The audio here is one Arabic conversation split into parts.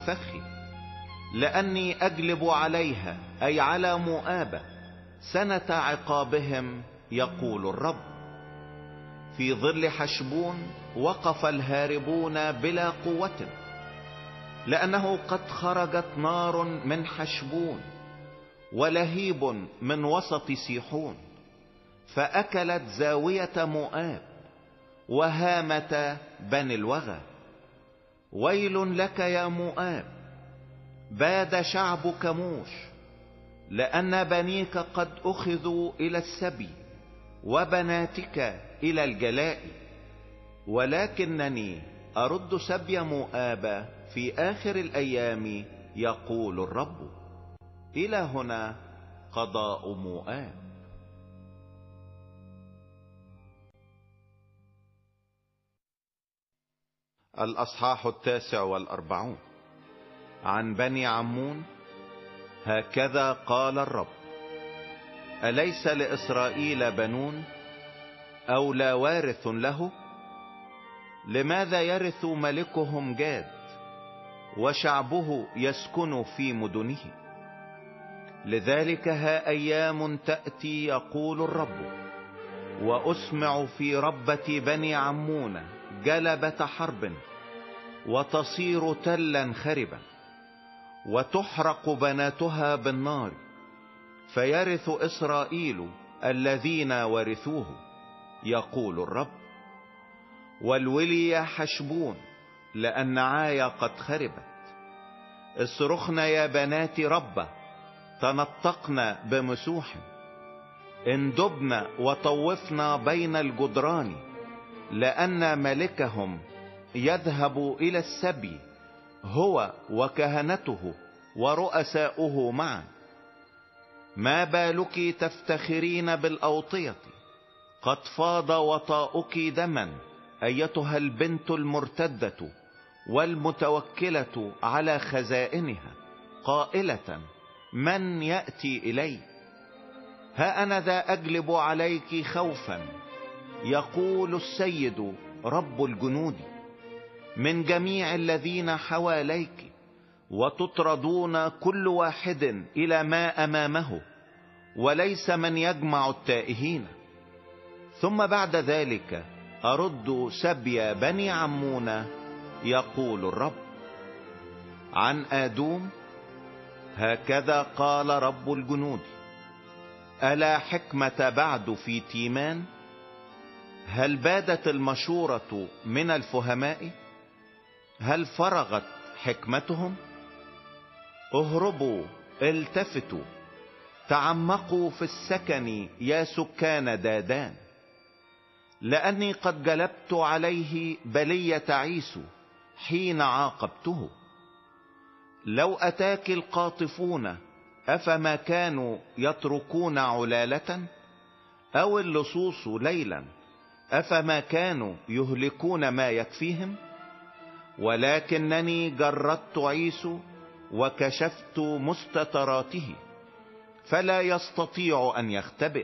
فخي، لأني أجلب عليها، أي على مؤابة، سنة عقابهم، يقول الرب. في ظل حشبون وقف الهاربون بلا قوة، لأنه قد خرجت نار من حشبون ولهيب من وسط سيحون، فأكلت زاوية مؤاب وهامة بني الوغى. ويل لك يا مؤاب، باد شعبك موش، لأن بنيك قد أخذوا إلى السبي وبناتك إلى الجلاء. ولكنني أرد سبي مؤاب في آخر الأيام، يقول الرب. إلى هنا قضاء مؤاب. الأصحاح 49. عن بني عمون. هكذا قال الرب: أليس لإسرائيل بنون، أو لا وارث له؟ لماذا يرث ملكهم جاد، وشعبه يسكن في مدنه؟ لذلك ها أيام تأتي، يقول الرب، وأسمع في ربة بني عمون جلبة حرب، وتصير تلا خربا، وتحرق بناتها بالنار، فيرث إسرائيل الذين ورثوه، يقول الرب. والولي يا حشبون، لأن عايا قد خربت. اصرخن يا بنات ربة، تنطقن بمسوح، اندبن وطوفن بين الجدران، لأن ملكهم يذهب إلى السبي، هو وكهنته ورؤساؤه معا. ما بالك تفتخرين بالأوطية، قد فاض وطاؤك دما، أيتها البنت المرتدة والمتوكلة على خزائنها، قائلة: من يأتي إلي؟ ها أنا ذا أجلب عليك خوفا، يقول السيد رب الجنود، من جميع الذين حواليك، وتطردون كل واحد إلى ما أمامه، وليس من يجمع التائهين. ثم بعد ذلك أرد سبي بني عمون، يقول الرب. عن آدوم. هكذا قال رب الجنود: ألا حكمة بعد في تيمان؟ هل بادت المشورة من الفهماء؟ هل فرغت حكمتهم؟ اهربوا، التفتوا، تعمقوا في السكن يا سكان دادان، لأني قد جلبت عليه بلية عيسو حين عاقبته. لو أتاك القاطفون، أفما كانوا يتركون علالة؟ أو اللصوص ليلا، أفما كانوا يهلكون ما يكفيهم؟ ولكنني جردت عيسو وكشفت مستتراته، فلا يستطيع أن يختبئ.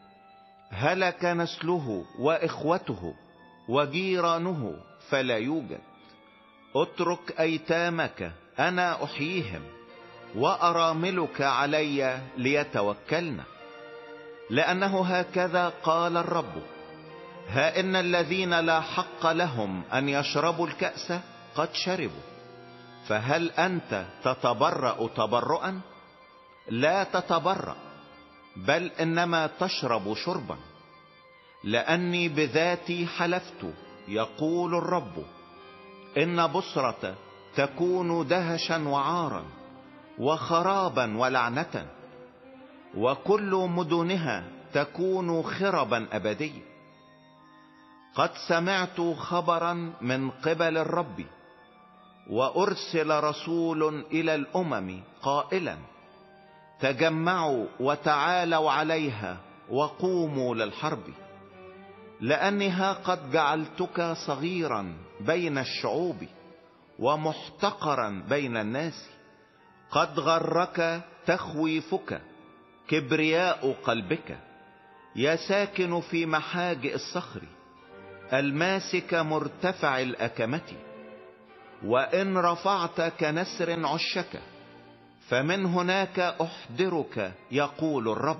هلك نسله وإخوته وجيرانه فلا يوجد. اترك أيتامك، أنا أحييهم، وأراملك علي ليتوكلن. لأنه هكذا قال الرب: ها إن الذين لا حق لهم أن يشربوا الكأس قد شربوا، فهل أنت تتبرأ تبرؤا؟ لا تتبرأ، بل إنما تشرب شربا. لأني بذاتي حلفت، يقول الرب، إن بصرة تكون دهشا وعارا وخرابا ولعنة، وكل مدنها تكون خربا أبديا. قد سمعت خبرا من قبل الرب، وأرسل رسول إلى الأمم قائلا: تجمعوا وتعالوا عليها وقوموا للحرب، لأنها قد جعلتك صغيرا بين الشعوب ومحتقرا بين الناس. قد غرك تخويفك، كبرياء قلبك، يا ساكن في محاجئ الصخر، الماسك مرتفع الأكمة. وإن رفعت كنسر عشك فمن هناك أحضرك يقول الرب.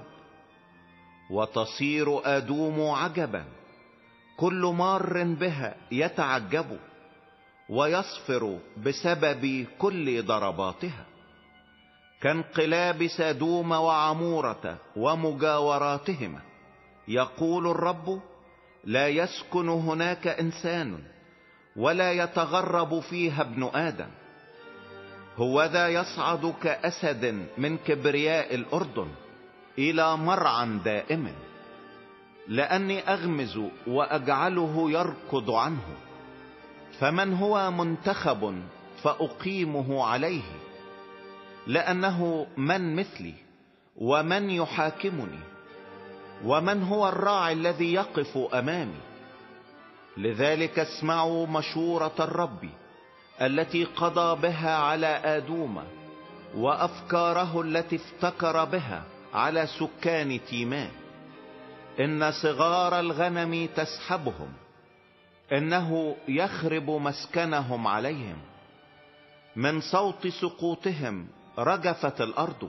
وتصير آدوم عجبا، كل مار بها يتعجب، ويصفر بسبب كل ضرباتها. كانقلاب سدوم وعمورة ومجاوراتهما يقول الرب، لا يسكن هناك إنسان ولا يتغرب فيها ابن آدم. هوذا يصعد كأسد من كبرياء الأردن إلى مرعى دائم، لأني أغمز وأجعله يركض عنه. فمن هو منتخب فأقيمه عليه، لأنه من مثلي ومن يحاكمني، ومن هو الراعي الذي يقف أمامي. لذلك اسمعوا مشورة الرب التي قضى بها على آدوم، وأفكاره التي افتكر بها على سكان تيمان. إن صغار الغنم تسحبهم، إنه يخرب مسكنهم عليهم. من صوت سقوطهم رجفت الأرض،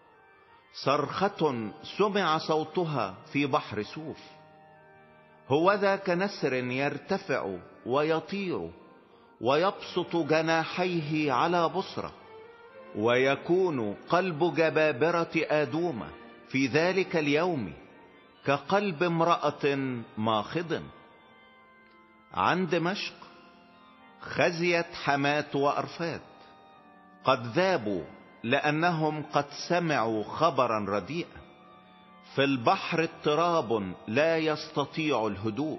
صرخة سمع صوتها في بحر سوف. هوذا كنسر يرتفع ويطير، ويبسط جناحيه على بصرة. ويكون قلب جبابرة آدوم في ذلك اليوم كقلب امرأة ماخض. عن دمشق خزيت حماة وأرفاد، قد ذابوا لأنهم قد سمعوا خبرا رديئا. في البحر اضطراب لا يستطيع الهدوء.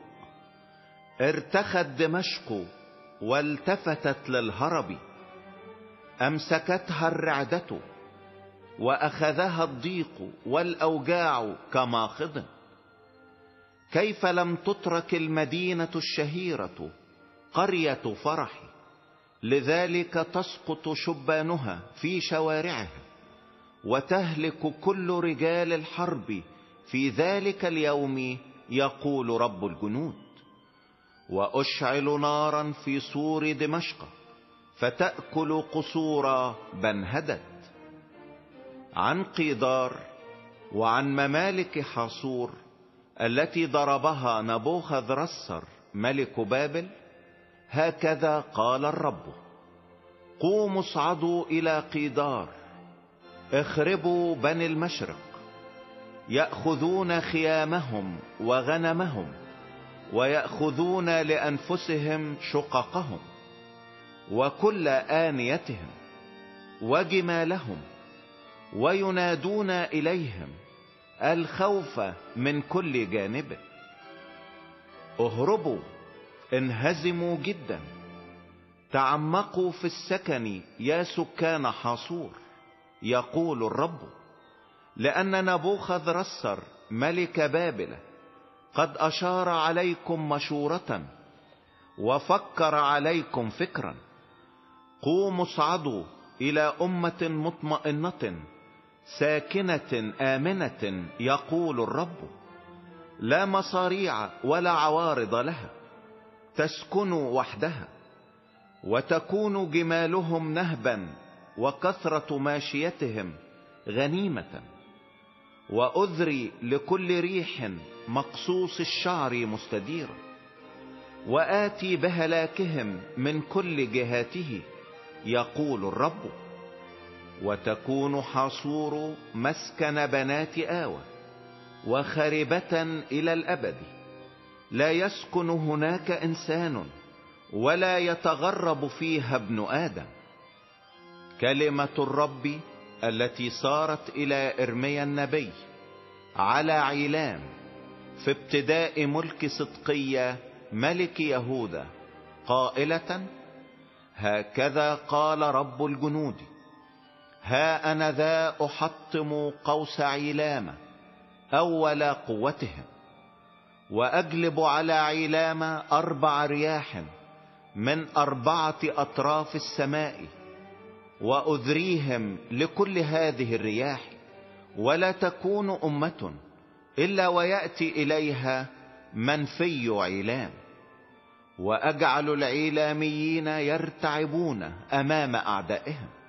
ارتخت دمشق والتفتت للهرب، أمسكتها الرعدة وأخذها الضيق والأوجاع كماخض. كيف لم تترك المدينة الشهيرة قرية فرح؟ لذلك تسقط شبانها في شوارعها، وتهلك كل رجال الحرب في ذلك اليوم يقول رب الجنود. وأشعل نارا في سور دمشق فتأكل قصور بنهدد. عن قيدار وعن ممالك حاصور التي ضربها نبوخذ رسر ملك بابل، هكذا قال الرب: قوموا اصعدوا إلى قيدار، اخربوا بني المشرق. يأخذون خيامهم وغنمهم، ويأخذون لأنفسهم شققهم وكل آنيتهم وجمالهم، وينادون إليهم الخوف من كل جانب. اهربوا، انهزموا جدا، تعمقوا في السكن يا سكان حاصور، يقول الرب. لأن نبوخذ رسر ملك بابل قد أشار عليكم مشورة، وفكر عليكم فكرا. قوموا اصعدوا إلى أمة مطمئنة ساكنة آمنة، يقول الرب. لا مصاريع ولا عوارض لها، تسكن وحدها، وتكون جمالهم نهبا، وكثرة ماشيتهم غنيمة. وأذري لكل ريح مقصوص الشعر مستديرا، وآتي بهلاكهم من كل جهاته، يقول الرب. وتكون حاصور مسكن بنات آوى، وخربة إلى الأبد. لا يسكن هناك إنسان، ولا يتغرب فيها ابن آدم. كلمة الرب التي صارت إلى إرميا النبي على عيلام في ابتداء ملك صدقية ملك يهوذا، قائلة: هكذا قال رب الجنود: ها أنا ذا أحطم قوس عيلام أول قوتهم، وأجلب على عيلام 4 رياح من 4 أطراف السماء، وأذريهم لكل هذه الرياح. ولا تكون أمة إلا ويأتي إليها منفي عيلام. وأجعل العيلاميين يرتعبون أمام أعدائهم.